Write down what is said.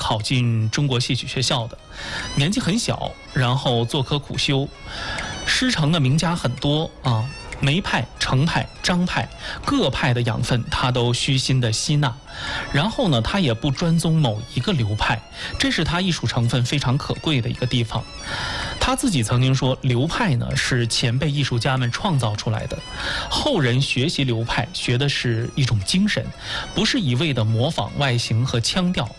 考进中国戏曲学校的，年纪很小，然后做科苦修，师承的名家很多啊。梅派、程派、张派各派的养分，他都虚心的吸纳。然后呢，他也不专宗某一个流派，这是他艺术成分非常可贵的一个地方。他自己曾经说，流派呢是前辈艺术家们创造出来的，后人学习流派学的是一种精神，不是一味的模仿外形和腔调，